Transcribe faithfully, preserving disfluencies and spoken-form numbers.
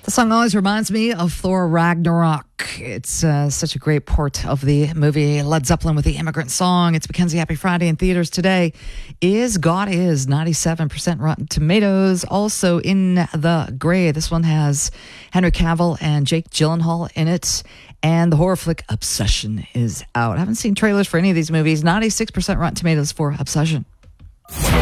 The song always reminds me of Thor Ragnarok. It's uh, such a great port of the movie Led Zeppelin with the Immigrant Song. It's Mackenzie Happy Friday in theaters today. Is God Is, ninety-seven percent Rotten Tomatoes. Also in the gray, this one has Henry Cavill and Jake Gyllenhaal in it. And the horror flick Obsession is out. I haven't seen trailers for any of these movies. ninety-six percent Rotten Tomatoes for Obsession.